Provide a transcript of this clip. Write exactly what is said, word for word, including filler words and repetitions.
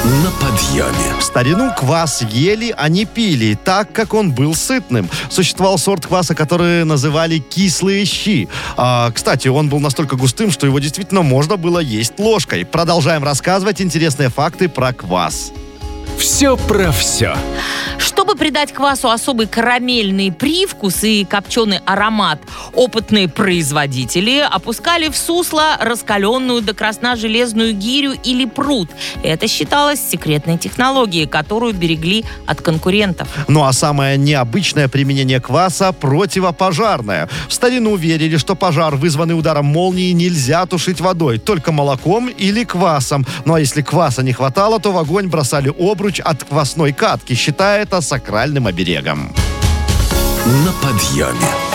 На подъеме. В старину квас ели, а не пили, так как он был сытным. Существовал сорт кваса, который называли кислые щи. А, кстати, он был настолько густым, что его действительно можно было есть ложкой. Продолжаем рассказывать интересные факты про квас. Все про все. Чтобы придать квасу особый карамельный привкус и копченый аромат, опытные производители опускали в сусло раскаленную до красна железную гирю или пруд. Это считалось секретной технологией, которую берегли от конкурентов. Ну а самое необычное применение кваса – противопожарное. В старину верили, что пожар, вызванный ударом молнии, нельзя тушить водой, только молоком или квасом. Ну а если кваса не хватало, то в огонь бросали обруч от квасной катки, считая это сакральным оберегом. На подъеме.